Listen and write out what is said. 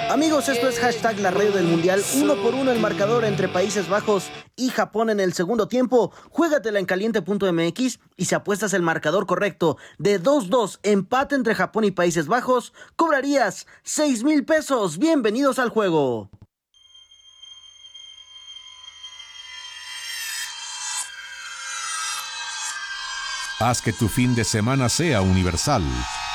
Amigos, esto es hashtag la radio del mundial. 1-1 el marcador entre Países Bajos y Japón en el segundo tiempo. Juégatela en caliente.mx y si apuestas el marcador correcto de 2-2 empate entre Japón y Países Bajos, cobrarías 6,000 pesos. Bienvenidos al juego. Haz que tu fin de semana sea universal.